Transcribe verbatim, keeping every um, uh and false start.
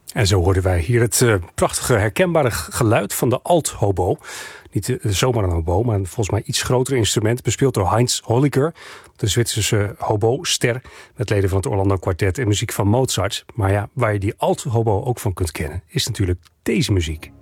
En zo hoorden wij hier het uh, prachtige herkenbare geluid van de alt-hobo. Niet uh, zomaar een hobo, maar een volgens mij iets groter instrument. Bespeeld door Heinz Holliger, de Zwitserse hobo-ster. Met leden van het Orlando Quartet en muziek van Mozart. Maar ja, waar je die alt-hobo ook van kunt kennen, is natuurlijk deze muziek.